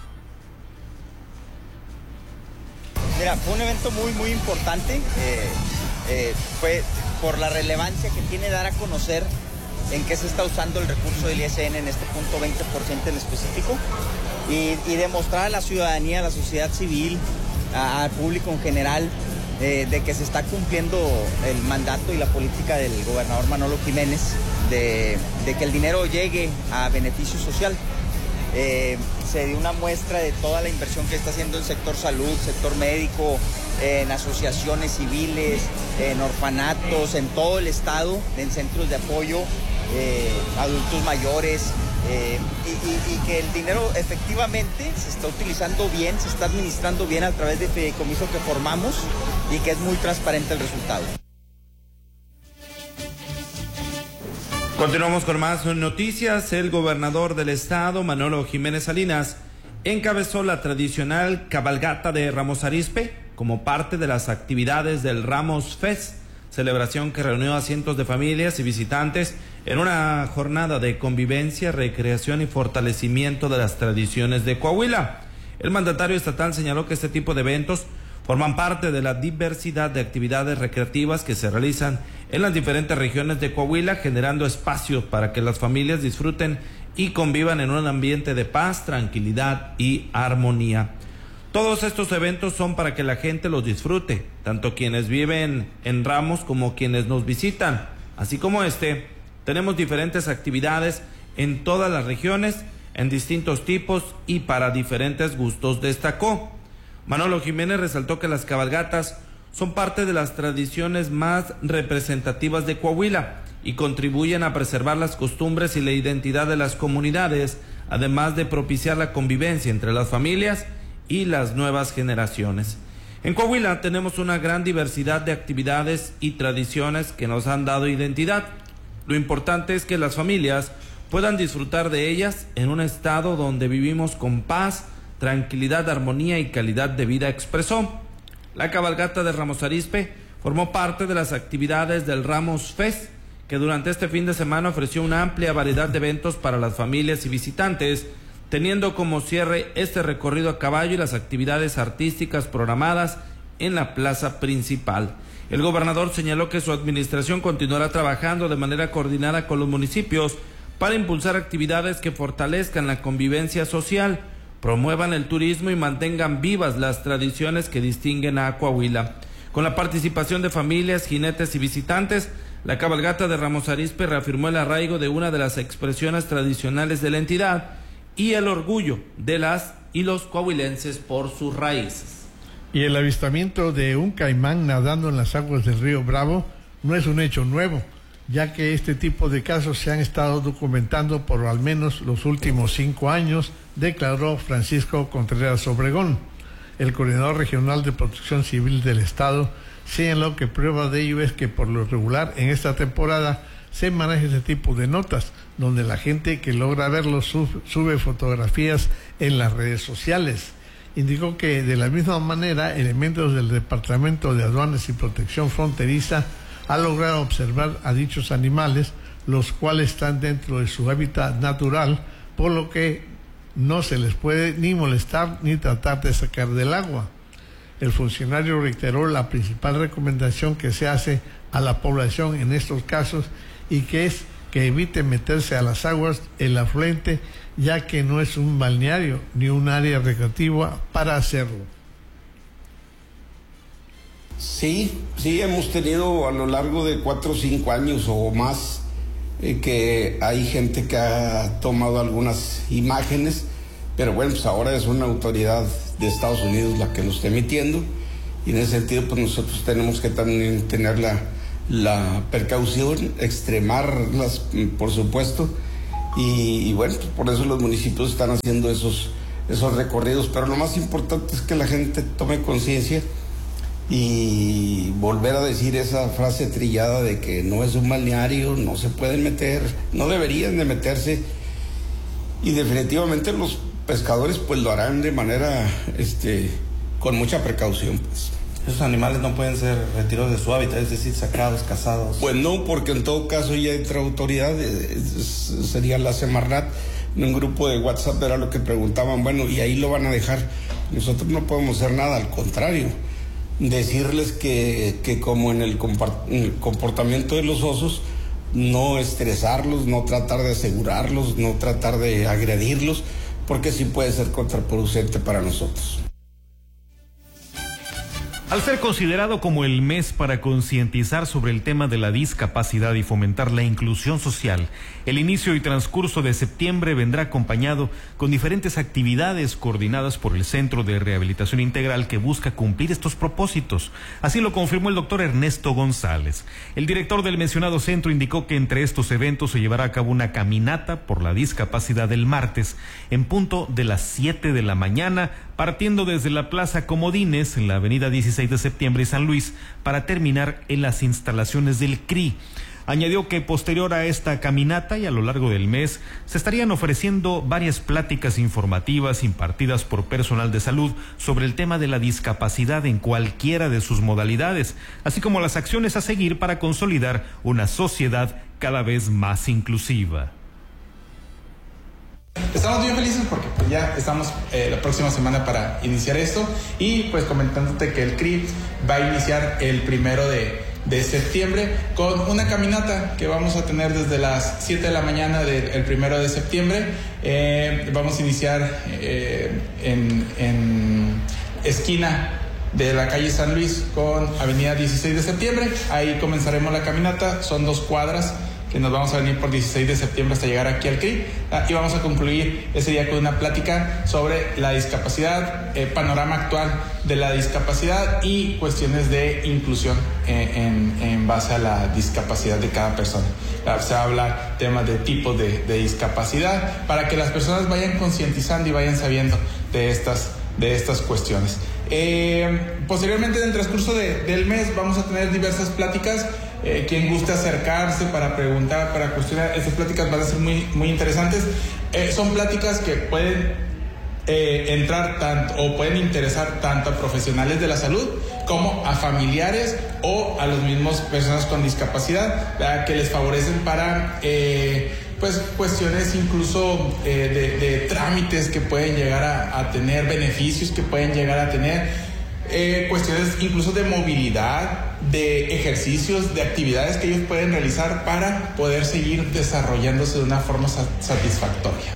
Mira, fue un evento muy importante, fue por la relevancia que tiene dar a conocer en qué se está usando el recurso del ISN en este punto 20% en específico y demostrar a la ciudadanía, a la sociedad civil, al público en general de que se está cumpliendo el mandato y la política del gobernador Manolo Jiménez de que el dinero llegue a beneficio social. Se dio una muestra de toda la inversión que está haciendo el sector salud, sector médico, en asociaciones civiles, en orfanatos, en todo el estado, en centros de apoyo, adultos mayores, y que el dinero efectivamente se está utilizando bien, se está administrando bien a través de fideicomiso que formamos y que es muy transparente el resultado. Continuamos con más noticias. El gobernador del estado, Manolo Jiménez Salinas, encabezó la tradicional cabalgata de Ramos Arizpe como parte de las actividades del Ramos Fest, celebración que reunió a cientos de familias y visitantes en una jornada de convivencia, recreación y fortalecimiento de las tradiciones de Coahuila. El mandatario estatal señaló que este tipo de eventos forman parte de la diversidad de actividades recreativas que se realizan en las diferentes regiones de Coahuila, generando espacios para que las familias disfruten y convivan en un ambiente de paz, tranquilidad y armonía. Todos estos eventos son para que la gente los disfrute, tanto quienes viven en Ramos como quienes nos visitan. Así como tenemos diferentes actividades en todas las regiones, en distintos tipos y para diferentes gustos, destacó. Manolo Jiménez resaltó que las cabalgatas son parte de las tradiciones más representativas de Coahuila y contribuyen a preservar las costumbres y la identidad de las comunidades, además de propiciar la convivencia entre las familias y las nuevas generaciones. En Coahuila tenemos una gran diversidad de actividades y tradiciones que nos han dado identidad. Lo importante es que las familias puedan disfrutar de ellas en un estado donde vivimos con paz, tranquilidad, armonía y calidad de vida, expresó. La cabalgata de Ramos Arizpe formó parte de las actividades del Ramos Fest, que durante este fin de semana ofreció una amplia variedad de eventos para las familias y visitantes, teniendo como cierre este recorrido a caballo y las actividades artísticas programadas en la plaza principal. El gobernador señaló que su administración continuará trabajando de manera coordinada con los municipios para impulsar actividades que fortalezcan la convivencia social, promuevan el turismo y mantengan vivas las tradiciones que distinguen a Coahuila. Con la participación de familias, jinetes y visitantes, la cabalgata de Ramos Arizpe reafirmó el arraigo de una de las expresiones tradicionales de la entidad y el orgullo de las y los coahuilenses por sus raíces. Y el avistamiento de un caimán nadando en las aguas del río Bravo no es un hecho nuevo, ya que este tipo de casos se han estado documentando por al menos los últimos 5 años, declaró Francisco Contreras Obregón. El coordinador regional de Protección Civil del Estado señaló que prueba de ello es que por lo regular en esta temporada se maneja ese tipo de notas, donde la gente que logra verlo sube fotografías en las redes sociales. Indicó que de la misma manera elementos del Departamento de Aduanas y Protección Fronteriza han logrado observar a dichos animales, los cuales están dentro de su hábitat natural, por lo que no se les puede ni molestar ni tratar de sacar del agua. El funcionario reiteró la principal recomendación que se hace a la población en estos casos y que es que evite meterse a las aguas el afluente, ya que no es un balneario ni un área recreativa para hacerlo. Sí, hemos tenido a lo largo de 4 o 5 años o más que hay gente que ha tomado algunas imágenes, pero bueno, pues ahora es una autoridad de Estados Unidos la que lo está emitiendo, y en ese sentido pues nosotros tenemos que también tener la precaución, extremarlas por supuesto, y bueno, pues por eso los municipios están haciendo esos recorridos, pero lo más importante es que la gente tome conciencia y volver a decir esa frase trillada de que no es un balneario, no se pueden meter, no deberían de meterse, y definitivamente los pescadores pues lo harán de manera con mucha precaución, pues. Esos animales no pueden ser retirados de su hábitat, es decir, sacados, cazados. Pues no, porque en todo caso ya entra autoridad, sería la Semarnat. En un grupo de WhatsApp era lo que preguntaban, bueno, y ahí lo van a dejar. Nosotros no podemos hacer nada, al contrario, decirles que como en el comportamiento de los osos, no estresarlos, no tratar de asegurarlos, no tratar de agredirlos, porque sí puede ser contraproducente para nosotros. Al ser considerado como el mes para concientizar sobre el tema de la discapacidad y fomentar la inclusión social, el inicio y transcurso de septiembre vendrá acompañado con diferentes actividades coordinadas por el Centro de Rehabilitación Integral que busca cumplir estos propósitos. Así lo confirmó el doctor Ernesto González. El director del mencionado centro indicó que entre estos eventos se llevará a cabo una caminata por la discapacidad el martes, en punto de las 7 de la mañana, partiendo desde la Plaza Comodines, en la avenida 16 de septiembre y San Luis, para terminar en las instalaciones del CRI. Añadió que posterior a esta caminata y a lo largo del mes se estarían ofreciendo varias pláticas informativas impartidas por personal de salud sobre el tema de la discapacidad en cualquiera de sus modalidades, así como las acciones a seguir para consolidar una sociedad cada vez más inclusiva. Estamos bien felices porque pues ya estamos la próxima semana para iniciar esto, y pues comentándote que el CRI va a iniciar el 1 de septiembre con una caminata que vamos a tener desde las 7 de la mañana del 1 de septiembre. Vamos a iniciar en esquina de la calle San Luis con avenida 16 de septiembre. Ahí comenzaremos la caminata, son 2 cuadras que nos vamos a venir por 16 de septiembre hasta llegar aquí al CRI, y vamos a concluir ese día con una plática sobre la discapacidad, panorama actual de la discapacidad y cuestiones de inclusión en base a la discapacidad de cada persona. Se va a hablar temas de tipos de discapacidad para que las personas vayan concientizando y vayan sabiendo de estas cuestiones. Posteriormente, en el transcurso del mes, vamos a tener diversas pláticas. Quien guste acercarse para preguntar, para cuestionar, estas pláticas van a ser muy, muy interesantes. Son pláticas que pueden entrar tanto o pueden interesar tanto a profesionales de la salud como a familiares o a los mismos personas con discapacidad, ¿verdad?, que les favorecen para pues cuestiones incluso de trámites que pueden llegar a tener, beneficios que pueden llegar a tener, cuestiones incluso de movilidad, de ejercicios, de actividades que ellos pueden realizar para poder seguir desarrollándose de una forma satisfactoria.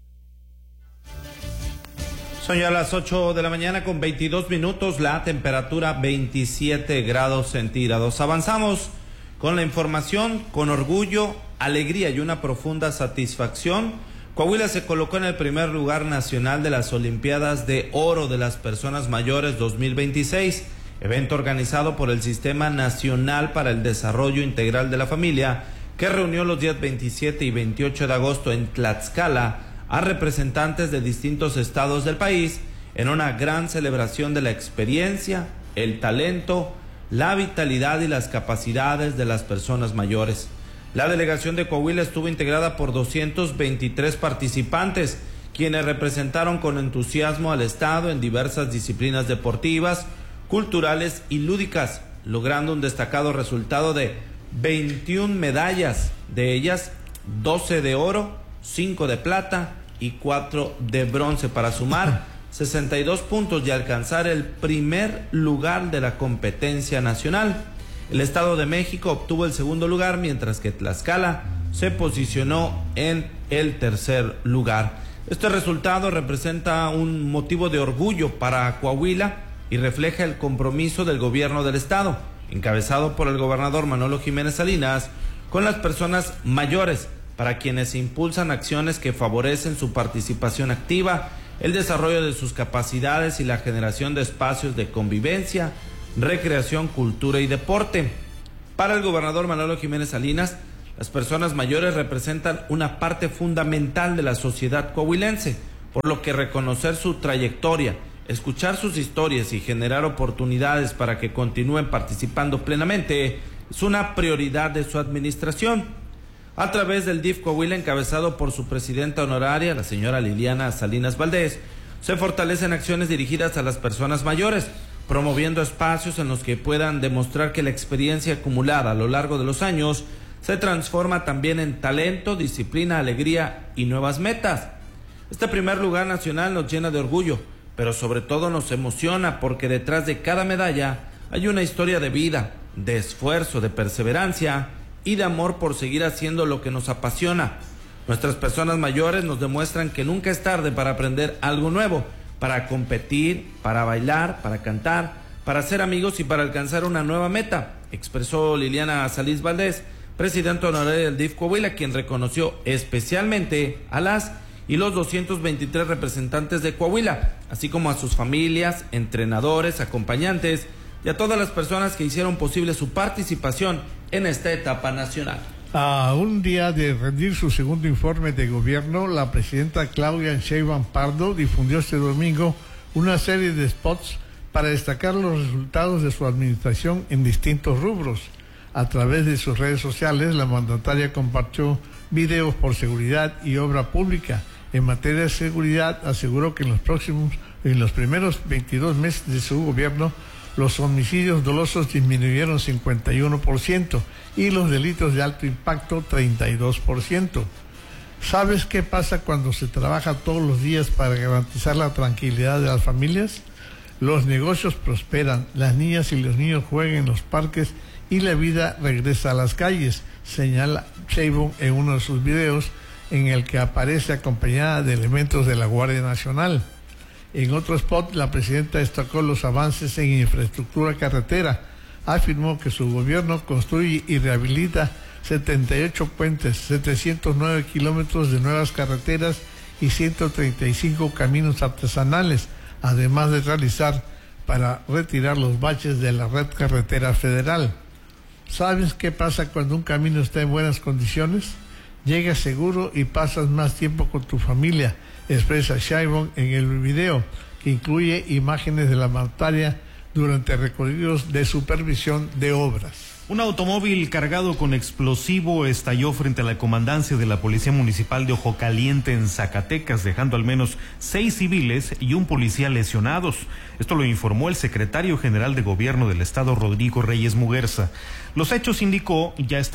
Son ya las 8 de la mañana con 22 minutos, la temperatura 27 grados centígrados. Avanzamos con la información, con orgullo, alegría y una profunda satisfacción. Coahuila se colocó en el primer lugar nacional de las Olimpiadas de Oro de las Personas Mayores 2026, evento organizado por el Sistema Nacional para el Desarrollo Integral de la Familia, que reunió los días 27 y 28 de agosto en Tlaxcala a representantes de distintos estados del país en una gran celebración de la experiencia, el talento, la vitalidad y las capacidades de las personas mayores. La delegación de Coahuila estuvo integrada por 223 participantes, quienes representaron con entusiasmo al estado en diversas disciplinas deportivas, culturales y lúdicas, logrando un destacado resultado de 21 medallas, de ellas 12 de oro, 5 de plata y 4 de bronce, para sumar 62 puntos y alcanzar el primer lugar de la competencia nacional. El Estado de México obtuvo el segundo lugar, mientras que Tlaxcala se posicionó en el tercer lugar. Este resultado representa un motivo de orgullo para Coahuila, y refleja el compromiso del gobierno del estado, encabezado por el gobernador Manolo Jiménez Salinas, con las personas mayores, para quienes impulsan acciones que favorecen su participación activa, el desarrollo de sus capacidades y la generación de espacios de convivencia, recreación, cultura y deporte. Para el gobernador Manolo Jiménez Salinas, las personas mayores representan una parte fundamental de la sociedad coahuilense, por lo que reconocer su trayectoria, escuchar sus historias y generar oportunidades para que continúen participando plenamente es una prioridad de su administración. A través del DIF Coahuila, encabezado por su presidenta honoraria, la señora Liliana Salinas Valdés, se fortalecen acciones dirigidas a las personas mayores, promoviendo espacios en los que puedan demostrar que la experiencia acumulada a lo largo de los años se transforma también en talento, disciplina, alegría y nuevas metas. Este primer lugar nacional nos llena de orgullo, pero sobre todo nos emociona porque detrás de cada medalla hay una historia de vida, de esfuerzo, de perseverancia y de amor por seguir haciendo lo que nos apasiona. Nuestras personas mayores nos demuestran que nunca es tarde para aprender algo nuevo, para competir, para bailar, para cantar, para ser amigos y para alcanzar una nueva meta, expresó Liliana Salinas Valdés, presidenta honoraria del DIF Coahuila, quien reconoció especialmente a las y los 223 representantes de Coahuila, así como a sus familias, entrenadores, acompañantes y a todas las personas que hicieron posible su participación en esta etapa nacional. A un día de rendir su segundo informe de gobierno, la presidenta Claudia Sheinbaum Pardo difundió este domingo una serie de spots para destacar los resultados de su administración en distintos rubros. A través de sus redes sociales, la mandataria compartió videos por seguridad y obra pública. En materia de seguridad, aseguró que en los primeros 22 meses de su gobierno, los homicidios dolosos disminuyeron 51% y los delitos de alto impacto 32%. ¿Sabes qué pasa cuando se trabaja todos los días para garantizar la tranquilidad de las familias? Los negocios prosperan, las niñas y los niños juegan en los parques y la vida regresa a las calles, señala Sheinbaum en uno de sus videos en el que aparece acompañada de elementos de la Guardia Nacional. En otro spot, la presidenta destacó los avances en infraestructura carretera. Afirmó que su gobierno construye y rehabilita 78 puentes, 709 kilómetros de nuevas carreteras y 135 caminos artesanales, además de realizar para retirar los baches de la red carretera federal. ¿Sabes qué pasa cuando un camino está en buenas condiciones? Llegas seguro y pasas más tiempo con tu familia, expresa Sheinbaum en el video, que incluye imágenes de la mandataria durante recorridos de supervisión de obras. Un automóvil cargado con explosivo estalló frente a la comandancia de la Policía Municipal de Ojo Caliente en Zacatecas, dejando al menos 6 civiles y un policía lesionados. Esto lo informó el secretario general de Gobierno del Estado, Rodrigo Reyes Muguerza. Los hechos, indicó,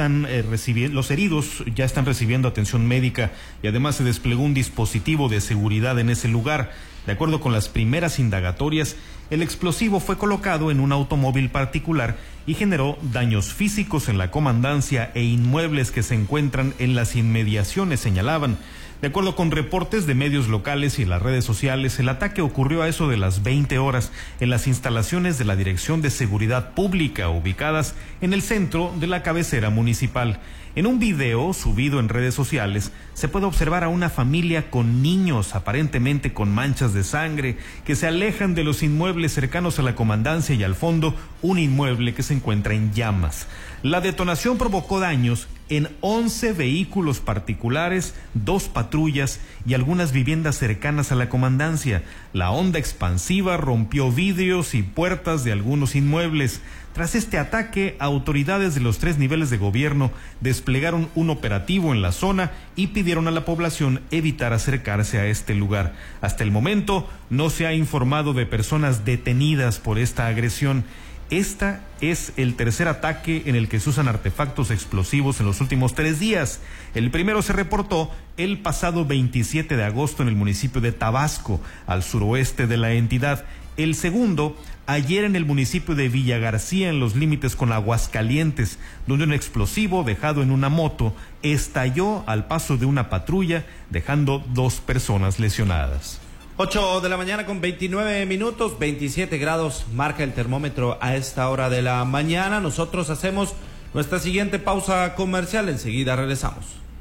los heridos ya están recibiendo atención médica y además se desplegó un dispositivo de seguridad en ese lugar. De acuerdo con las primeras indagatorias, el explosivo fue colocado en un automóvil particular y generó daños físicos en la comandancia e inmuebles que se encuentran en las inmediaciones, señalaban. De acuerdo con reportes de medios locales y en las redes sociales, el ataque ocurrió a eso de las 20 horas en las instalaciones de la Dirección de Seguridad Pública, ubicadas en el centro de la cabecera municipal. En un video subido en redes sociales se puede observar a una familia con niños, aparentemente con manchas de sangre, que se alejan de los inmuebles cercanos a la comandancia y al fondo un inmueble que se encuentra en llamas. La detonación provocó daños en 11 vehículos particulares, 2 patrullas y algunas viviendas cercanas a la comandancia. La onda expansiva rompió vidrios y puertas de algunos inmuebles. Tras este ataque, autoridades de los 3 niveles de gobierno desplegaron un operativo en la zona y pidieron a la población evitar acercarse a este lugar. Hasta el momento no se ha informado de personas detenidas por esta agresión. Esta es el tercer ataque en el que se usan artefactos explosivos en los últimos 3 días. El primero se reportó el pasado 27 de agosto en el municipio de Tabasco, al suroeste de la entidad. El segundo, ayer en el municipio de Villa García, en los límites con Aguascalientes, donde un explosivo dejado en una moto estalló al paso de una patrulla, dejando 2 personas lesionadas. 8 de la mañana con 29 minutos, 27 grados marca el termómetro a esta hora de la mañana. Nosotros hacemos nuestra siguiente pausa comercial, enseguida regresamos.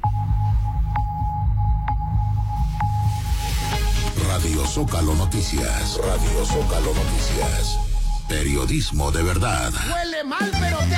Radio Zócalo Noticias, Radio Zócalo Noticias, periodismo de verdad. Huele mal, pero